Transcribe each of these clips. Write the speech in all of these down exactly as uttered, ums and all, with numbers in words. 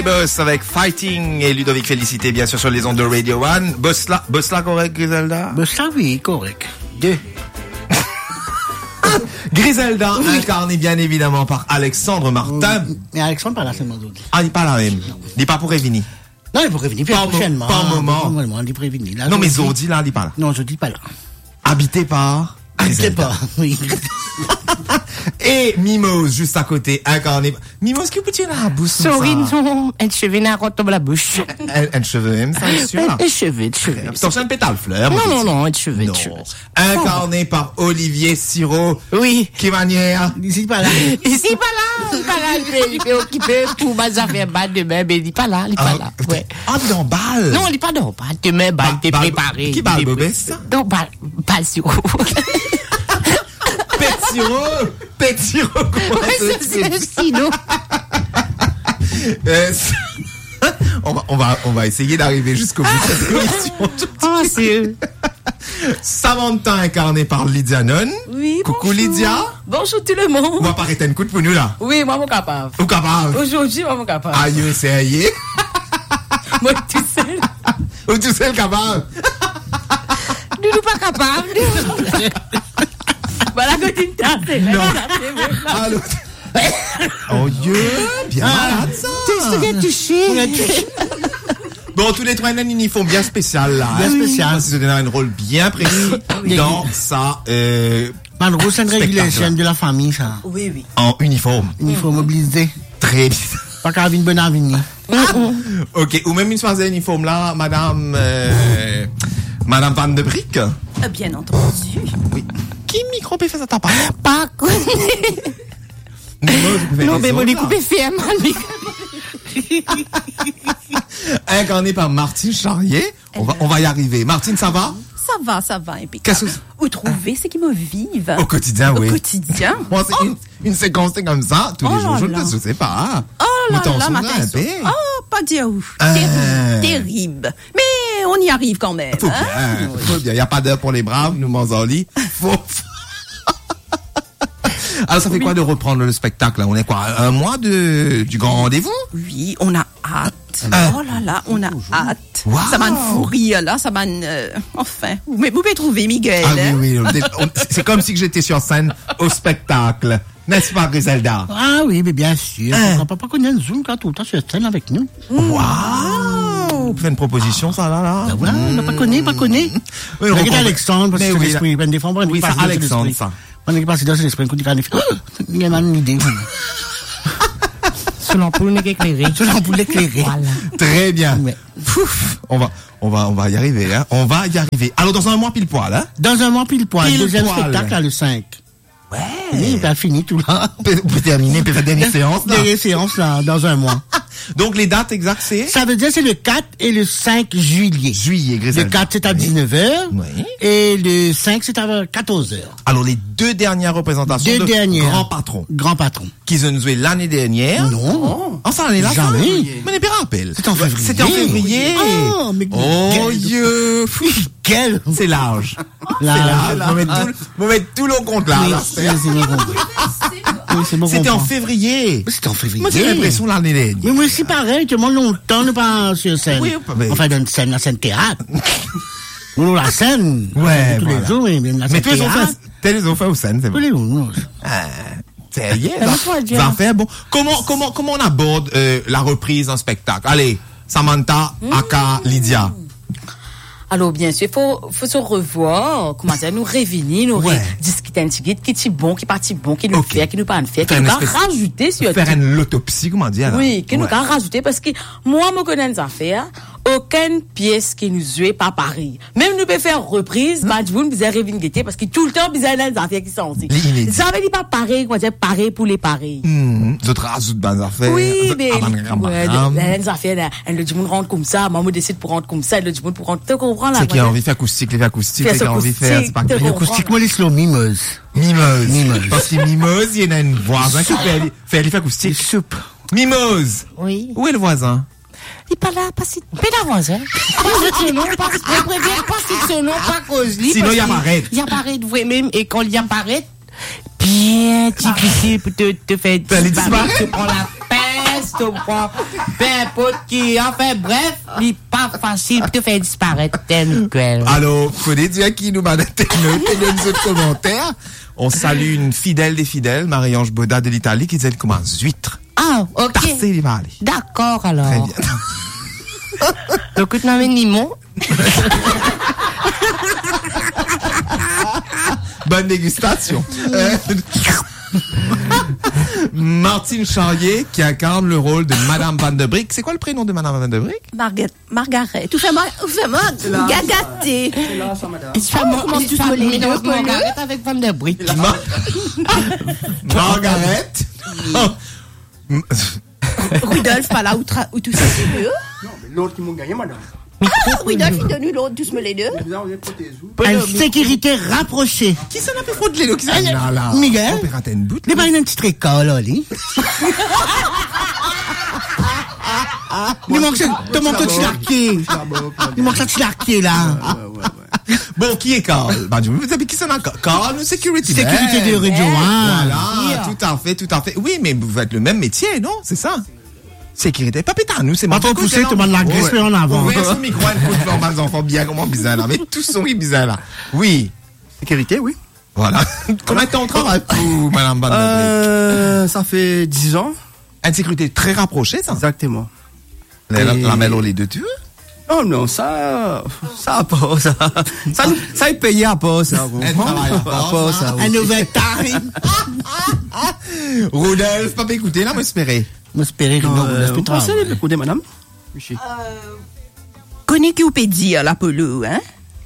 Boss avec Fighting et Ludovic Félicité, bien sûr, sur les ondes de Radio One. Boss là, boss là, correct, Griselda? Boss là, oui, correct. Deux. Griselda, oui. Incarné bien évidemment par Alexandre Martin. Oui, mais Alexandre pas là seulement aujourd'hui. Ah, il n'est pas là même. Il n'est pas pour Révini. Non, il pour Révini, pas prochainement. Pas un moment. Pas un moment, il pour Révini. Non, mais Zodi, là, il n'est pas là. Non, Zodi pas là. Habité par Habité pas, oui. Et Mimose, juste à côté, incarné. Mimose, qui peut-il la bouche? Sorry, non, un cheveu n'a pas la bouche. Un cheveu, même, ça, sûr. Un cheveu, un cheveu. C'est un pétale fleur. Non, non, non, un cheveu, un cheveu. Incarné par Olivier Siro. Oui. Qui manière? Ici, pas là. Ici, pas là. Il pas là, il est occupé pour ma affaire balle demain, mais il n'est pas là, il n'est pas là. Ouais. Ah, il est en balle? Non, il n'est pas dans balle. Demain, balle, t'es préparé. Qui balle, Bobès? Non, balle, balle, Siro. Pétiro, Pétiro, comment c'est Sino. on va, on va, on va essayer d'arriver jusqu'au bout de cette émission. Oh, c'est Samantha incarnée par Lydia Non. Oui, coucou bonjour. Lydia. Bonjour tout le monde. On va pas arrêter un coup de pour nous là. Oui, moi, je suis capable. Ou capable. Aujourd'hui, moi, je suis capable. Aïe, c'est aïe. Moi, tout seul. Ou tout seul capable. Nous ne pas capable. Voilà que tu me tasses. Non. Allô. Oh Dieu, bien malade ça. T'es touché. Bon, tous les trois, un uniforme bien spécial là. Bien hein. spécial. C'est un rôle bien précis dans ça. Euh, Malgré c'est une régulation de la famille, ça. Oui, oui. en uniforme. Il faut mobiliser. Très bien. Pas qu'à une bonne avenir. Ok, ou même une soirée uniforme là, madame, euh, madame Van de Brick. Bien entendu. Oui. Qui micro peut faire ça tapa? Pas quoi. Non, mais mon écoute fait un mal. Incarné par Martine Charrier. On va, on va y arriver. Martine, ça va? Ça va, ça va, impeccable. Qu'est-ce que... Où trouver ce qui me vive? Au quotidien, oui. Au quotidien. Moi, c'est Oh. une, une séquence c'est comme ça. Tous les Oh jours, là je là. ne sais pas. Hein. Oh Vous là t'en là, souviens matin. un peu? Oh, pas dire où. Ah. Terrible, terrible. Mais on y arrive quand même. Faut hein? bien, faut bien. Il n'y a pas d'heure pour les braves, nous Manzoli. Faut. Alors, ça fait quoi de reprendre le spectacle, là? On est quoi? Un mois de, du grand rendez-vous? Oui, on a hâte. Ah. Oh là là, on a hâte. Wow. Ça m'a fou rire là, ça m'a... Euh, enfin, mais vous pouvez trouver Miguel. Ah hein? oui, oui. on- C'est comme si j'étais sur scène au spectacle. N'est-ce pas, Griselda? Ah oui, mais bien sûr. Hein. On ne peut pas connaître Zoom quand tout le temps sur scène avec nous. Waouh! Fais une proposition, ça, là, là. Ben voilà, on n'a pas connu, pas connu. Oui, on Regarde comprend. Alexandre, parce Mais que c'est oui, l'esprit. Ben, des fois, on prend une oui, ça, passe dans Alexandre, l'esprit. ça. On est passé dans l'esprit, on dit qu'on fait, il y a une idée. Sur l'ampoule n'est qu'éclairée. Sur l'ampoule éclairée. Voilà. Très bien. Ouais. Pouf. On va, on va, on va y arriver, hein. On va y arriver. Alors, dans un mois pile poil, hein. Dans un mois pile poil, Pile deuxième poil. spectacle, là, le cinq. Ouais. Oui, il a fini tout là. On peut, on peut terminer, on peut faire dernière séance, là. Dernière séance, là, dans un mois. Donc, les dates exactes, c'est? Ça veut dire c'est le quatre et le cinq juillet. Juillet, Le Griselda. quatre, c'est à dix-neuf heures. Oui. Et le cinq, c'est à quatorze heures. Alors, les deux dernières représentations Deux de dernières. Grand Patron. Grand patron. Qu'ils ont joué l'année dernière. Non. Oh, ça, l'année là? Jamais. Mais les pères rappellent. C'était en février. C'était en février. Oh, mais Oh, quel- Dieu. Quel? C'est large. Là, C'est large. Faut mettre tout, faut mettre tout le compte là. Oui, là. c'est c'est bon compris. Oui, c'est bon C'était en comprendre. février. C'était en février. Moi, j'ai l'impression l'année dernière. Mais moi aussi, pareil, tout le monde longtemps, nous pas sur scène. Oui, mais- Enfin, dans une scène, la scène théâtre. Nous, la scène. Ouais, tous voilà. les jours, mais mais la Mais scène tu les ont théâtre. fait, tu les ont fait au scène, c'est Tous bon. les jours, non. Ah, c'est rien. Elle Ça a pas dit, ça hein. fait bon. Comment, comment, comment on aborde euh, la reprise d'un spectacle? Allez, Samantha, Aka, Lydia. Alors, bien sûr, il faut, faut se revoir, comment dire, nous réunir, nous Ouais. ré- discuter un petit peu, qui est bon, qui est parti bon, qui nous Ok. fait, qui nous pas fait, qui Faire nous une a espèce- rajouté sur Faire une l'autopsie, comment dire? là? Oui, qui nous Ouais. a rajouté parce que moi, je connais des affaires, aucune pièce qui nous jouait pas pareil. Même nous pouvons faire reprise, bah, du coup, nous pouvons revenir parce que tout le temps, nous avons des affaires qui sont aussi. Les inédits. Ça veut dire pas pareil, comment dire, pareil pour les pareils. Hum, les autres rajoutent dans les affaires. Oui, mais, Ah, bam, bam, ouais, bam. les les affaires, là, le du monde rentre comme ça, maman décide pour rentrer comme ça, le du monde pour rentrer, tu comprends là? C'est qui a comment envie de faire acoustique, les faire acoustique, Faire les qui a envie de faire, c'est pas acoustique, grave. te comprends. Acoustique, moi, les slow mimeuses. Mimose. Mimose. Parce que Mimose, il y en a une voisin qui fait, fait les acoustique. Soupe. Mimose. Oui. Où est le voisin? Il pas là, pas si. Mais d'avance, hein. Pas si son nom, pas, je préfère pas si son nom, pas cause lui. Sinon, parce il que apparaît. Il apparaît, vrai même, et quand il apparaît, bien difficile pour te, te faire T'as les disparaître. disparaître. Tu prends la pince, restaurant, peu importe qui, enfin bref, il n'est pas facile pour te faire disparaître, tel quel. Alors, faut dire qui nous m'a noté nos commentaires. On salue une fidèle des fidèles, Marie-Ange Boda de l'Italie, qui disait comment huître. Ah, ok. Tassé, il va aller. D'accord, alors. Très bien. Donc, tu n'as Nimon. Bonne dégustation. Euh, Martine Charrier qui incarne le rôle de Madame Van de Brick. C'est quoi le prénom de Madame Van de Brick? Margaret, Margaret. Tout fait moi, tout fait moi, gagaté. Il se fait comment tu te les deux Margaret avec Van der Brick. Ma- Margaret. Rudolf, pas là où, tra- où tout ça c'est mieux. Non, mais l'autre qui m'ont gagné, madame. Ah, Rudolf, il donne l'autre, tous me les deux. Vous avez protégé où? Une sécurité rapprochée. Qui s'en a fait fraude les qui s'en a là là. Miguel. On peut rater une bout. Les pas une petite école, là, lui. Il manque ce, te manque ce tilarqué. Il manque ce tilarqué, là. Bon, qui est Carl? Bah, vous savez qui s'en a? Carl, Security. Sécurité de Radio un. Voilà, tout à fait, tout à fait. Oui, mais vous faites le même métier, non? C'est ça? Sécurité. Pas pétard, nous, c'est Pas trop poussé, te demande la graisse, mais en avant. Oui, son micro, elle coûte pour mes enfants bien, comment bizarre, là. Mais tous sont bizarres, là. Oui. Sécurité, oui. Voilà. Combien de temps on travaille pour Madame Van der Brick? Euh, ça fait dix ans. Une sécurité très rapprochée, ça? Exactement. La, la, Et- la mêle les deux, tu veux? Oh non, ça, ça a pas, ça. Ça, ça est payé à pas, ça. Elle travaille à pas, pas, ça. ça. oui. Un nouvel tarif. Rudolf, pas écouter, là, m'espérer. M'espérer que Non, non, euh, laisse vous pas pensez les écouter, madame? Michi. Connais qui vous peut dire, la polo, hein?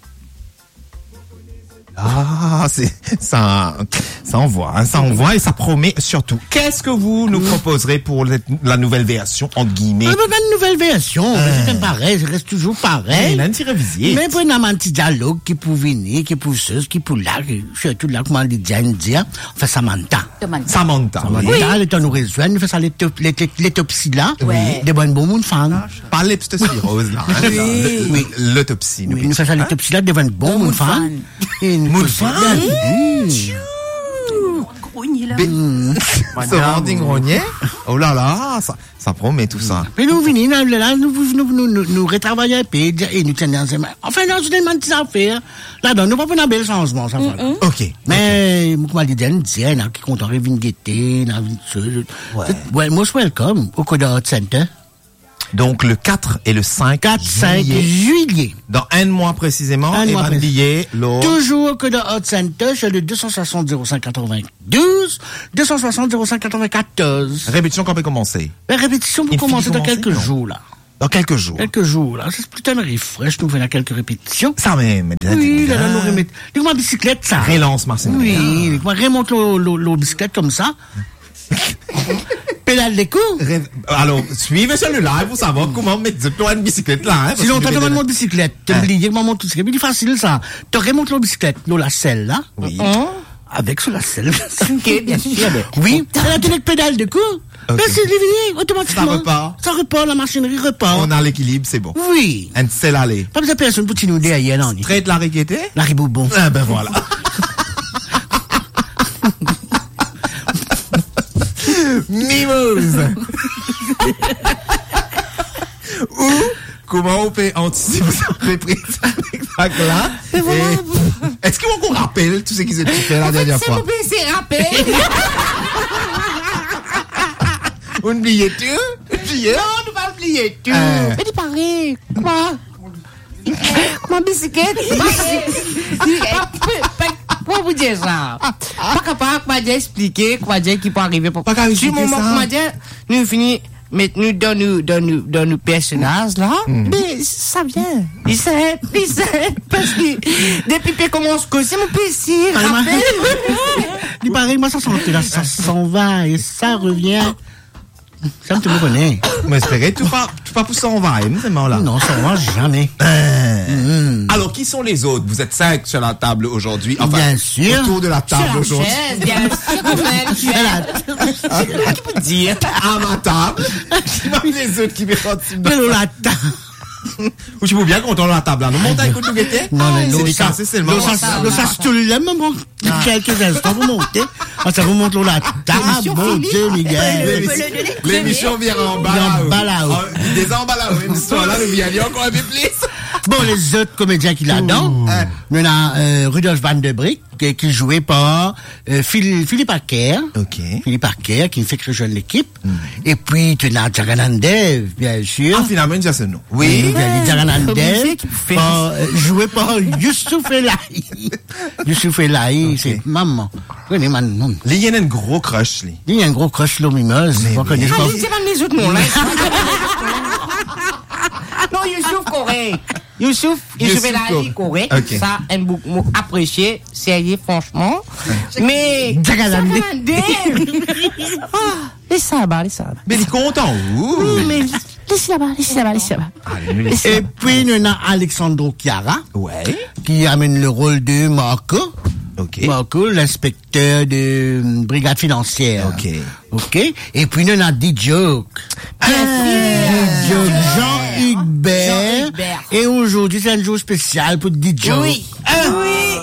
Ah, c'est, ça, ça envoie, hein, ça envoie et ça promet surtout. Qu'est-ce que vous nous proposerez pour le- la nouvelle version, entre guillemets? Ah, ben, une nouvelle version. Mais c'est pareil, je reste toujours pareil. Il a un petit révisé. Mais pour un petit dialogue qui peut venir, qui peut ce, qui peut là, qui- surtout là, comment les gens dire, enfin, Samantha. Samantha. Samantha, elle est en nous rejoindre, nous fait ça, l'étop- l'ét- l'étopsie là. Ouais. Des bonnes bonnes femmes. Pas l'leptospirose, là. hein, Oui. le- le- L'autopsie. Oui, nous fait ça, l'étopsie là, des bonnes bonnes Bonnes femmes. femmes. Et nous Bonnes faisons- femmes. Mmh. Grogny, là. Ce rending rogné. Oh là là, ça, ça promet tout ça. Puis nous venons, là, là, nous, nous, nous, nous, nous, nous retravaillons un peu, et nous tenons ensemble. Enfin, là, c'est des petites affaires. Là-dedans, nous pas faire un bel changement, ça va. là. Ok. Mais, comment dire, on dit, là, qui compte en revient guetter, là, Ouais. ouais, most welcome au Coda Hot Center. Donc, le quatre et le cinq quatre cinq juillet. juillet. Dans un mois précisément, Un et mois van billet, l'eau. Toujours au Coda Hot Center, c'est le deux cent soixante zéro cinq quatre-vingt-douze, deux cent soixante zéro cinq quatre-vingt-quatorze. Répétition qu'on peut commencer. La répétition Il pour commencer finit dans commencer, quelques non? jours, là. Dans quelques jours. Quelques jours, là. C'est plutôt un refresh, nous faisons quelques répétitions. Ça même. Oui, là, là, nous remettons. Dis-moi, bicyclette, ça. Relance, Marcel. Oui, dis-moi, remonte le bicyclette comme ça. Pédale les coups. Ré- Alors, suivez celui-là pour savoir comment mettre une bicyclette là. Hein, parce Sinon, que t'as je vais demandé donner- mon bicyclette. T'as Hein? oublié que maman tout ce qui est plus facile, ça. Tu remontes la bicyclette, l'eau, la selle, là. Oui. Hein? Avec sur la selle. Ok, bien sûr. Oui. Elle a tenu pédale de coup. Ok. Mais c'est devenu automatiquement. Ça repart. Ça repart, la machinerie repart. On a l'équilibre, c'est bon. Oui. Un seul aller. Pas besoin de personne pour nous dire hier, non. Traite la riquette. La riboubon. Ah ben voilà. Mimose. Ou comment on peut anticiper sa reprise spectacle là? Et est-ce qu'on rappelle tout ce qui s'est fait la dernière fois? C'est rappel. On oubliait tout? Oublié? Non, nous pas oublier tout. Euh. Mais tu parais. Quoi? Comment bicyclette? Pour vous dire ça. Pas capable, m'a déjà expliqué, quoi dire qui peut arriver pour Pas capable du expliquer moment ça. que m'a dit, nous finit, mettre nous dans nous, dans nous, dans nos personnages, là. Mais ça vient. Il sait, il sait. Parce que, depuis qu'il commence que c'est mon plaisir. Ah, ma- rappelle. Il paraît, moi, ça s'en là, ça s'en va et ça revient. Ça me te me connaît. Mais espérez, tout pas, tout pas pour s'en va, hein, c'est là. Non, ça va jamais. Alors, qui sont les autres? Vous êtes cinq sur la table aujourd'hui. Enfin, Bien sûr. autour de la table aujourd'hui. Chaise, bien sûr, quand même, tu es. Qui peut dire à ma table? Qui va les autres qui me rentrent Mais le latin. Ou tu peux bien qu'on tourne la table là. Nous montons avec tout guetté. Non, non, c'est non, des ça, cassés seulement. non, ça, ça, non, ça, je te l'aime, bon, quelques instants, vous montez. Ah, ça vous monte là, la table, mon Dieu, Miguel. L'émission vient en bas En là. bas là, Oh, Des en bas là, même histoire là, nous viens encore un peu plus. Bon, les autres comédiens qu'il a dedans, il y en a euh, Rudolf Van der Brick, qui, qui jouait par euh, Phil, Philippe Acker. Ok. Philippe Acker, qui fait que rejoindre l'équipe. Et puis, tu as Jaganandev, bien sûr. Ah, finalement, il dit c'est nous. Oui, Oui. Jaganandev, par, euh, joué par Youssouf Elahi. Youssouf Elahi, c'est maman. Oui, mais man, Il y a un gros crush, lui. il y a un gros crush lumineuse. Mais On oui. connaît Ah, pas. je ne sais pas les autres noms, là. Non, Youssouf, correct. Youssouf, Youssouf Youssouf, Elahi, correct. ok. Ça, aime beaucoup apprécié, sérieux, franchement. Mais, Jaganandé. Jaganandé. Ah, laisse ça là-bas, laisse ça là-bas. Mais il est content, ouh. Oui, mais laisse là-bas, laisse là-bas, laisse là-bas. Allez, nous laissons. Et puis, il y en a Alexandro Chiara, Ouais. qui amène le rôle de Marco. Ok. Marco, l'inspecteur de euh, brigade financière. Ok. Ok. Et puis, il y en a D-Joke. D-Joke, Jean-Hugues Bert. Jean-Hugues Bert. Et aujourd'hui, c'est un jour spécial pour D-Joke. Oui. Hein? Oui.